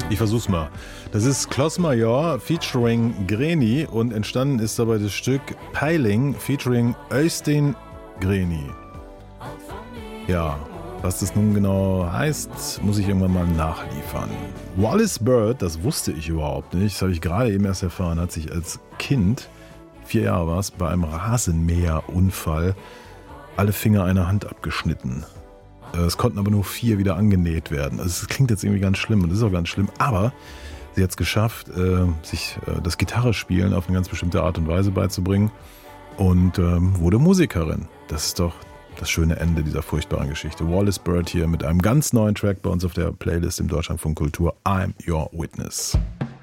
Ich versuch's mal. Das ist Kloss Major featuring Greni und entstanden ist dabei das Stück Peiling featuring Øystein Greni. Ja, was das nun genau heißt, muss ich irgendwann mal nachliefern. Wallace Bird, das wusste ich überhaupt nicht, das habe ich gerade eben erst erfahren, hat sich als Kind, 4 Jahre war es, bei einem Rasenmäherunfall alle Finger einer Hand abgeschnitten. Es konnten aber nur 4 wieder angenäht werden. Also es klingt jetzt irgendwie ganz schlimm und ist auch ganz schlimm, aber sie hat es geschafft, sich das Gitarrespielen auf eine ganz bestimmte Art und Weise beizubringen und wurde Musikerin. Das ist doch das schöne Ende dieser furchtbaren Geschichte. Wallace Bird hier mit einem ganz neuen Track bei uns auf der Playlist im Deutschlandfunk Kultur. I'm Your Witness.